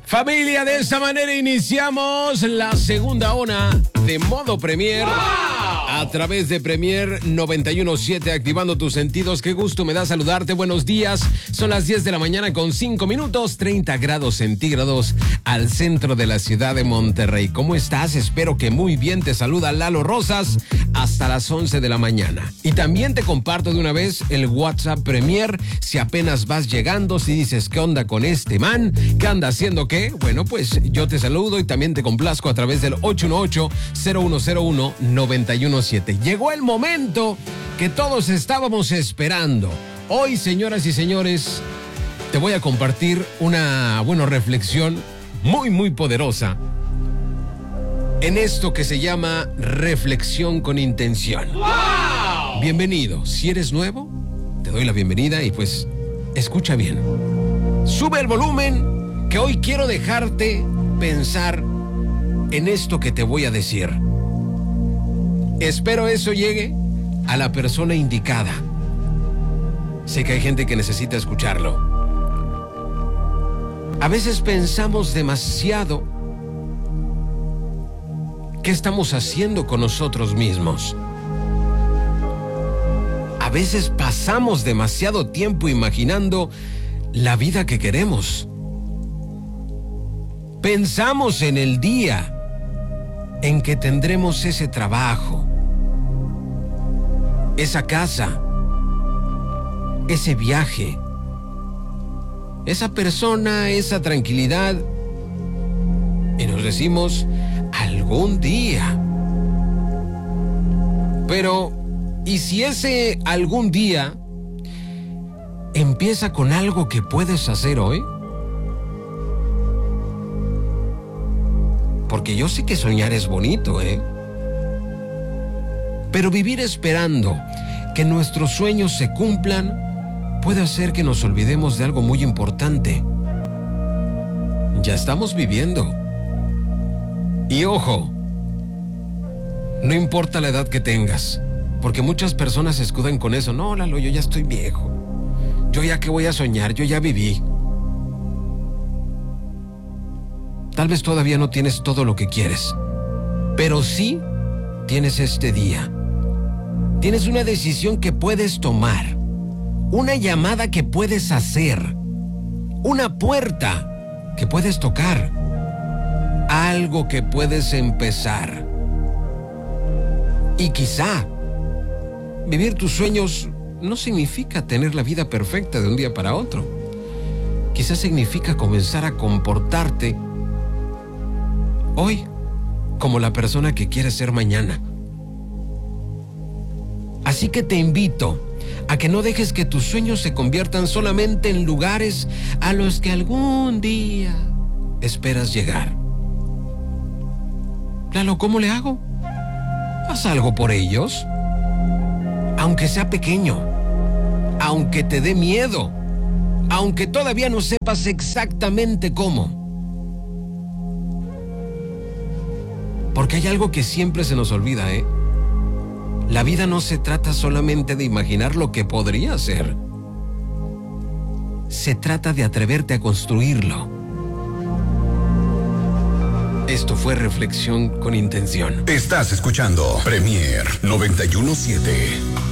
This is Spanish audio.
Familia, de esta manera iniciamos la segunda hora de Modo Premier. A través de Premier 91.7, activando tus sentidos. Qué gusto me da saludarte. Buenos días. Son las 10 de la mañana con 5 minutos, 30 grados centígrados al centro de la ciudad de Monterrey. ¿Cómo estás? Espero que muy bien. Te saluda Lalo Rosas hasta las 11 de la mañana. Y también te comparto de una vez el WhatsApp Premier. Si apenas vas llegando, si dices, ¿qué onda con este man? ¿Qué anda haciendo qué? Bueno, pues yo te saludo y también te complazco a través del 818-0101-917. Llegó el momento que todos estábamos esperando. Hoy, señoras y señores, te voy a compartir una, reflexión muy poderosa en esto que se llama reflexión con intención. ¡Wow! Bienvenido. Si eres nuevo, te doy la bienvenida y pues escucha bien. Sube el volumen, que hoy quiero dejarte pensar en esto que te voy a decir. Espero eso llegue a la persona indicada. Sé que hay gente que necesita escucharlo. A veces pensamos demasiado qué estamos haciendo con nosotros mismos. A veces pasamos demasiado tiempo imaginando la vida que queremos. Pensamos en el día en que tendremos ese trabajo, esa casa, ese viaje, esa persona, esa tranquilidad, y nos decimos algún día. Pero, ¿y si ese algún día empieza con algo que puedes hacer hoy? Porque yo sé que soñar es bonito, Pero vivir esperando que nuestros sueños se cumplan puede hacer que nos olvidemos de algo muy importante. Ya estamos viviendo. Y ojo, no importa la edad que tengas, porque muchas personas se escudan con eso. No, Lalo, yo ya estoy viejo. Yo ya que voy a soñar, yo ya viví. Tal vez todavía no tienes todo lo que quieres, pero sí tienes este día. Tienes una decisión que puedes tomar, una llamada que puedes hacer, una puerta que puedes tocar, algo que puedes empezar. Y quizá vivir tus sueños no significa tener la vida perfecta de un día para otro. Quizá significa comenzar a comportarte hoy como la persona que quieres ser mañana. Así que te invito a que no dejes que tus sueños se conviertan solamente en lugares a los que algún día esperas llegar. Lalo, ¿cómo le hago? Haz algo por ellos, aunque sea pequeño, aunque te dé miedo, aunque todavía no sepas exactamente cómo. Porque hay algo que siempre se nos olvida, La vida no se trata solamente de imaginar lo que podría ser. Se trata de atreverte a construirlo. Esto fue Reflexión con Intención. Estás escuchando Premier 91.7.